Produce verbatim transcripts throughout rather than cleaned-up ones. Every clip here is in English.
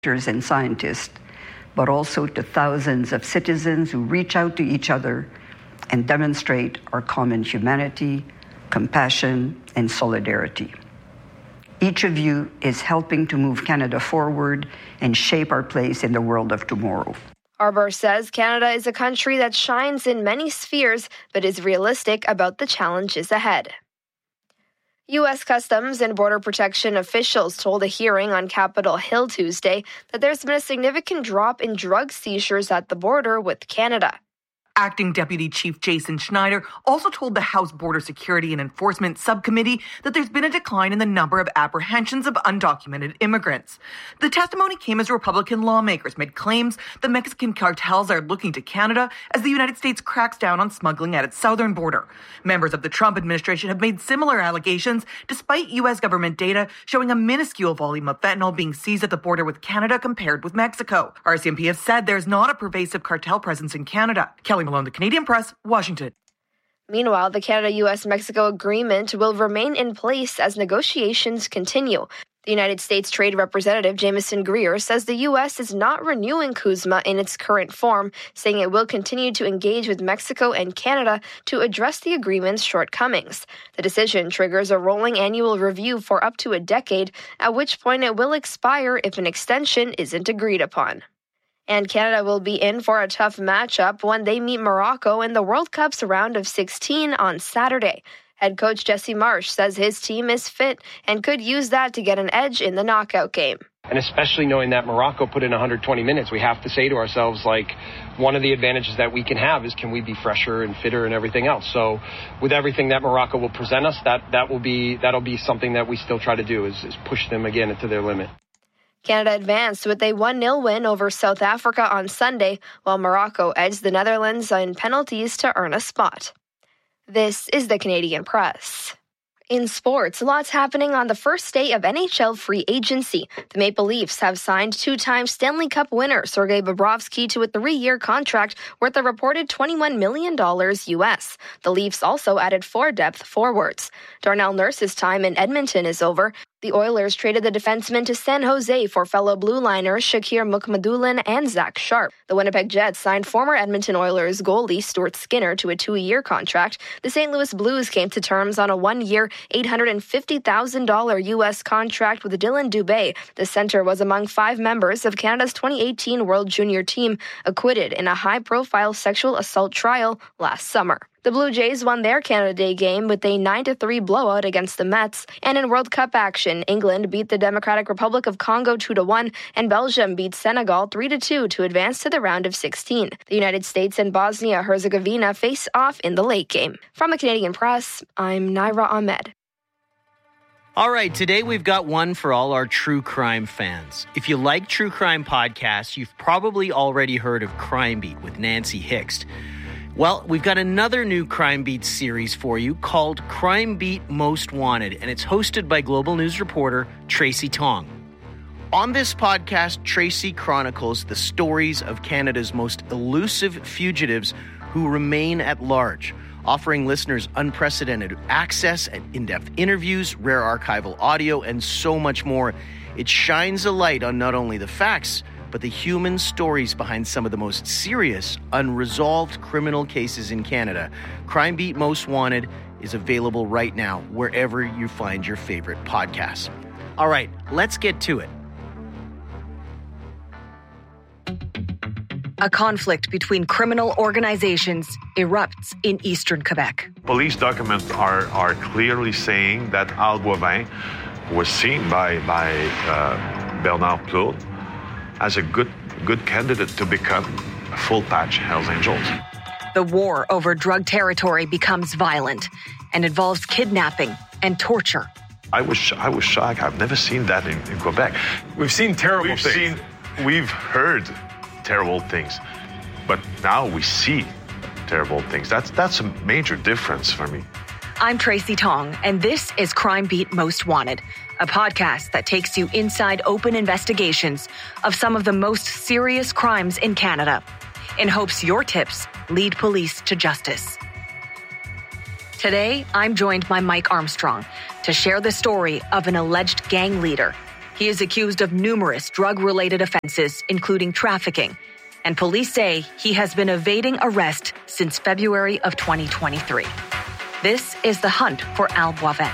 and scientists, but also to thousands of citizens who reach out to each other and demonstrate our common humanity, compassion, and solidarity. Each of you is helping to move Canada forward and shape our place in the world of tomorrow. Arbour says Canada is a country that shines in many spheres, but is realistic about the challenges ahead. U S Customs and Border Protection officials told a hearing on Capitol Hill Tuesday that there's been a significant drop in drug seizures at the border with Canada. Acting Deputy Chief Jason Schneider also told the House Border Security and Enforcement Subcommittee that there's been a decline in the number of apprehensions of undocumented immigrants. The testimony came as Republican lawmakers made claims that Mexican cartels are looking to Canada as the United States cracks down on smuggling at its southern border. Members of the Trump administration have made similar allegations, despite U S government data showing a minuscule volume of fentanyl being seized at the border with Canada compared with Mexico. R C M P have said there's not a pervasive cartel presence in Canada. Kelly Malone, The Canadian Press, Washington. Meanwhile, the Canada-U S Mexico agreement will remain in place as negotiations continue. The United States Trade Representative Jameson Greer says the U S is not renewing CUSMA in its current form, saying it will continue to engage with Mexico and Canada to address the agreement's shortcomings. The decision triggers a rolling annual review for up to a decade, at which point it will expire if an extension isn't agreed upon. And Canada will be in for a tough matchup when they meet Morocco in the World Cup's round of sixteen on Saturday. Head coach Jesse Marsh says his team is fit and could use that to get an edge in the knockout game. And especially knowing that Morocco put in one hundred twenty minutes, we have to say to ourselves, like, one of the advantages that we can have is can we be fresher and fitter and everything else. So with everything that Morocco will present us, that, that will be, that'll be something that we still try to do is, is push them again to their limit. Canada advanced with a one nil win over South Africa on Sunday, while Morocco edged the Netherlands in penalties to earn a spot. This is the Canadian Press. In sports, lots happening on the first day of N H L free agency. The Maple Leafs have signed two-time Stanley Cup winner Sergei Bobrovsky to a three-year contract worth a reported twenty-one million dollars U S. The Leafs also added four depth forwards. Darnell Nurse's time in Edmonton is over. The Oilers traded the defenseman to San Jose for fellow blue liners Shakir Mukhamadullin and Zach Sharp. The Winnipeg Jets signed former Edmonton Oilers goalie Stuart Skinner to a two-year contract. The Saint Louis Blues came to terms on a one-year, eight hundred fifty thousand dollars U S contract with Dylan Dubé. The center was among five members of Canada's twenty eighteen World Junior team, acquitted in a high-profile sexual assault trial last summer. The Blue Jays won their Canada Day game with a nine to three blowout against the Mets. And in World Cup action, England beat the Democratic Republic of Congo two to one, and Belgium beat Senegal three to two to advance to the round of sixteen. The United States and Bosnia-Herzegovina face off in the late game. From the Canadian Press, I'm Naira Ahmed. All right, today we've got one for all our true crime fans. If you like true crime podcasts, you've probably already heard of Crime Beat with Nancy Hixt. Well, we've got another new Crime Beat series for you called Crime Beat Most Wanted, and it's hosted by Global News reporter Tracy Tong. On this podcast, Tracy chronicles the stories of Canada's most elusive fugitives who remain at large, offering listeners unprecedented access and in-depth interviews, rare archival audio, and so much more. It shines a light on not only the facts, but the human stories behind some of the most serious, unresolved criminal cases in Canada. Crime Beat Most Wanted is available right now wherever you find your favorite podcasts. All right, let's get to it. A conflict between criminal organizations erupts in eastern Quebec. Police documents are, are clearly saying that Al Boivin was seen by, by uh, Bernard Plourde as a good good candidate to become a full-patch Hells Angels. The war over drug territory becomes violent and involves kidnapping and torture. I was I was shocked. I've never seen that in, in Quebec. We've seen terrible we've things. Seen, we've heard terrible things, but now we see terrible things. That's that's a major difference for me. I'm Tracy Tong, and this is Crime Beat Most Wanted, a podcast that takes you inside open investigations of some of the most serious crimes in Canada, in hopes your tips lead police to justice. Today, I'm joined by Mike Armstrong to share the story of an alleged gang leader. He is accused of numerous drug-related offenses, including trafficking, and police say he has been evading arrest since February of twenty twenty-three. This is the hunt for Al Boivin.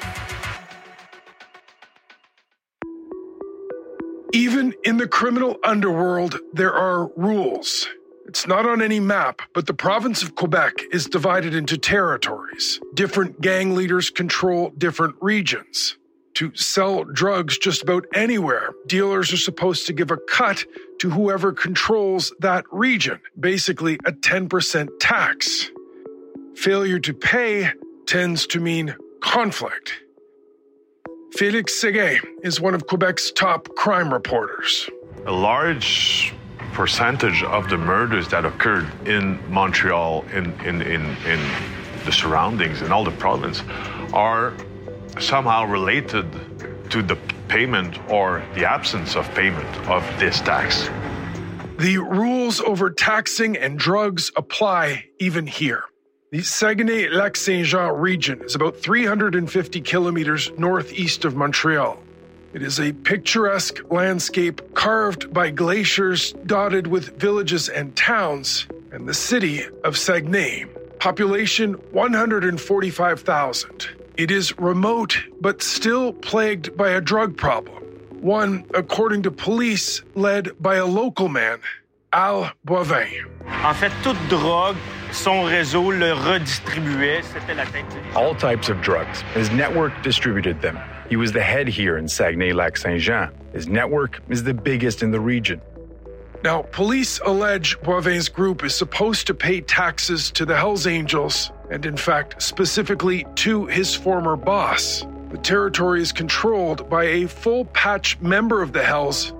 Even in the criminal underworld, there are rules. It's not on any map, but the province of Quebec is divided into territories. Different gang leaders control different regions. To sell drugs just about anywhere, dealers are supposed to give a cut to whoever controls that region, basically a ten percent tax. Failure to pay tends to mean conflict. Félix Séguin is one of Quebec's top crime reporters. A large percentage of the murders that occurred in Montreal, in, in, in, in the surroundings, in all the province, are somehow related to the payment or the absence of payment of this tax. The rules over taxing and drugs apply even here. The Saguenay-Lac-Saint-Jean region is about three hundred fifty kilometers northeast of Montreal. It is a picturesque landscape carved by glaciers, dotted with villages and towns, and the city of Saguenay. Population one hundred forty-five thousand. It is remote, but still plagued by a drug problem. One, according to police, led by a local man, Al Boivin. En fait, toute drogue, son réseau le redistribuait. C'était la tête. All types of drugs. His network distributed them. He was the head here in Saguenay-Lac-Saint-Jean. His network is the biggest in the region. Now, police allege Boivin's group is supposed to pay taxes to the Hells Angels, and in fact, specifically to his former boss. The territory is controlled by a full-patch member of the Hells,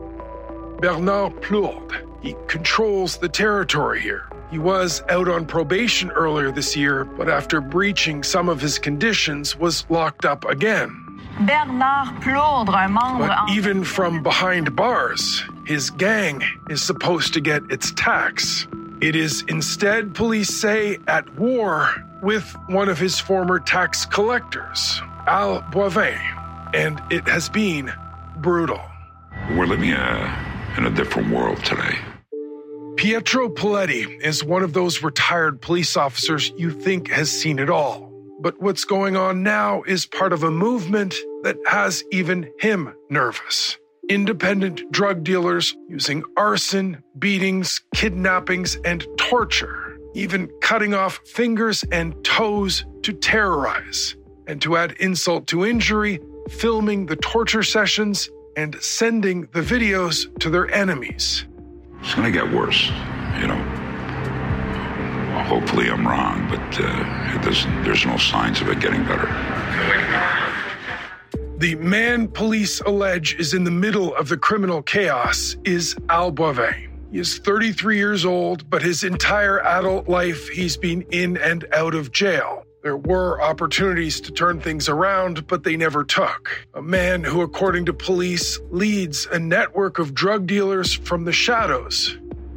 Bernard Plourde. He controls the territory here. He was out on probation earlier this year, but after breaching some of his conditions, was locked up again. Bernard Plourde, un membre... But even from behind bars, his gang is supposed to get its tax. It is instead, police say, at war with one of his former tax collectors, Al Boivin, and it has been brutal. We're living uh, in a different world today. Pietro Paletti is one of those retired police officers you think has seen it all. But what's going on now is part of a movement that has even him nervous. Independent drug dealers using arson, beatings, kidnappings, and torture, even cutting off fingers and toes to terrorize. And to add insult to injury, filming the torture sessions and sending the videos to their enemies. It's going to get worse, you know. Hopefully I'm wrong, but uh, it doesn't, there's no signs of it getting better. The man police allege is in the middle of the criminal chaos is Al Boivin. He is thirty-three years old, but his entire adult life he's been in and out of jail. There were opportunities to turn things around, but they never took. A man who, according to police, leads a network of drug dealers from the shadows,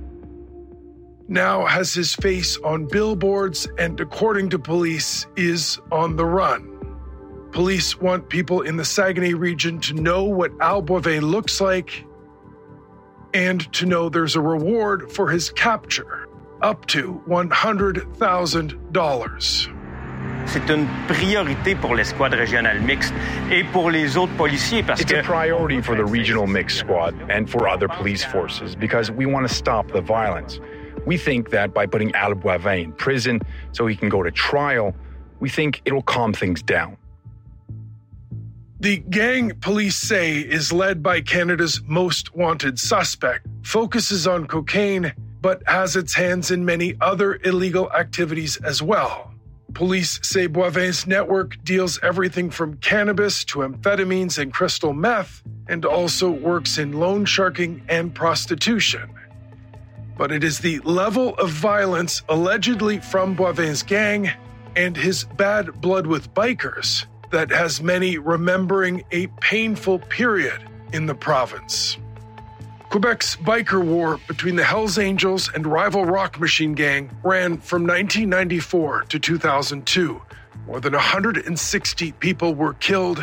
now has his face on billboards and, according to police, is on the run. Police want people in the Saguenay region to know what Al Boivin looks like and to know there's a reward for his capture, up to one hundred thousand dollars. C'est une priorité pour l'escouade régionale mixte et pour les autres policiers parce It's que... a priority for the regional mixed squad and for other police forces because we want to stop the violence. We think that by putting Al Boivin in prison so he can go to trial, we think it'll calm things down. The gang, police say, is led by Canada's most wanted suspect, focuses on cocaine, but has its hands in many other illegal activities as well. Police say Boivin's network deals everything from cannabis to amphetamines and crystal meth, and also works in loan sharking and prostitution. But it is the level of violence allegedly from Boivin's gang and his bad blood with bikers that has many remembering a painful period in the province. Quebec's biker war between the Hells Angels and rival Rock Machine Gang ran from nineteen ninety-four to two thousand two. More than one hundred sixty people were killed,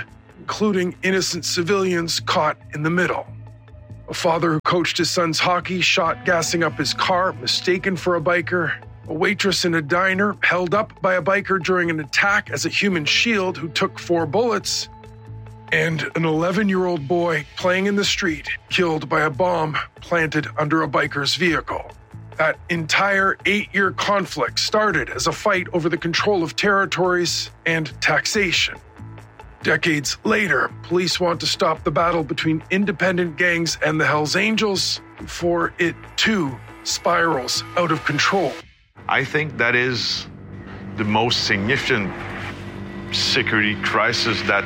including innocent civilians caught in the middle. A father who coached his son's hockey shot gassing up his car, mistaken for a biker. A waitress in a diner held up by a biker during an attack as a human shield who took four bullets. And an eleven-year-old boy playing in the street killed by a bomb planted under a biker's vehicle. That entire eight-year conflict started as a fight over the control of territories and taxation. Decades later, police want to stop the battle between independent gangs and the Hells Angels before it, too, spirals out of control. I think that is the most significant security crisis that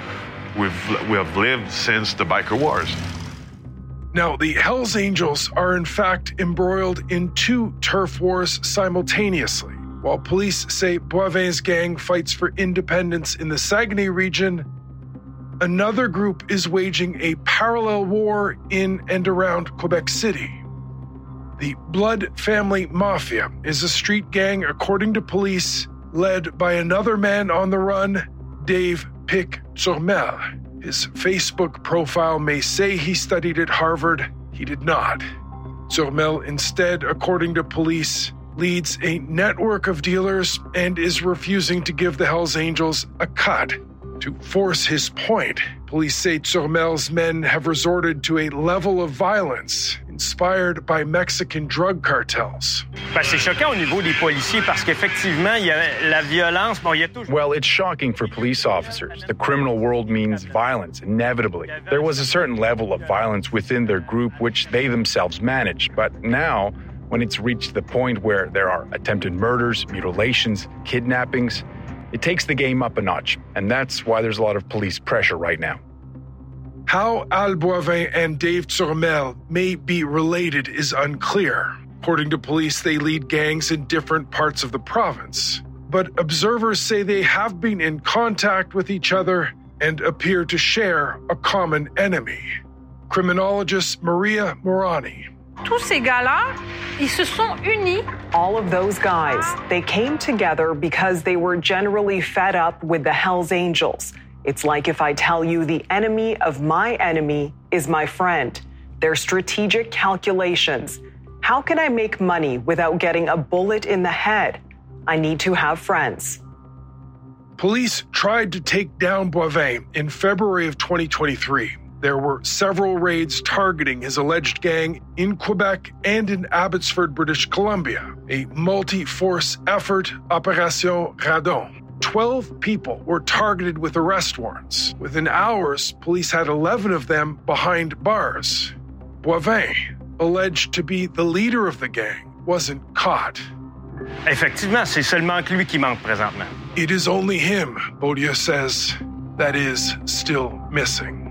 we've, we have lived since the biker wars. Now, the Hells Angels are in fact embroiled in two turf wars simultaneously. While police say Boivein's gang fights for independence in the Saguenay region, another group is waging a parallel war in and around Quebec City. The Blood Family Mafia is a street gang, according to police, led by another man on the run, Dave Pic Turmel. His Facebook profile may say he studied at Harvard. He did not. Turmel instead, according to police, leads a network of dealers and is refusing to give the Hells Angels a cut. To force his point, police say Turmel's men have resorted to a level of violence inspired by Mexican drug cartels. Ben, c'est choquant au niveau des policiers parce qu'effectivement, il y a la violence. Bon, il y a toujours... Well, it's shocking for police officers. The criminal world means violence, inevitably. There was a certain level of violence within their group which they themselves managed. But now, when it's reached the point where there are attempted murders, mutilations, kidnappings, it takes the game up a notch. And that's why there's a lot of police pressure right now. How Al Boivin and Dave Turmel may be related is unclear. According to police, they lead gangs in different parts of the province. But observers say they have been in contact with each other and appear to share a common enemy. Criminologist Maria Morani. Tous ces gars-là, ils se sont unis. All of those guys, they came together because they were generally fed up with the Hells Angels. It's like if I tell you the enemy of my enemy is my friend. They're strategic calculations. How can I make money without getting a bullet in the head? I need to have friends. Police tried to take down Boivin in February of twenty twenty-three. There were several raids targeting his alleged gang in Quebec and in Abbotsford, British Columbia. A multi-force effort, Opération Radon. Twelve people were targeted with arrest warrants. Within hours, police had eleven of them behind bars. Boivin, alleged to be the leader of the gang, wasn't caught. Effectivement, c'est seulement lui qui manque présentement. It is only him, Beaulieu says, that is still missing.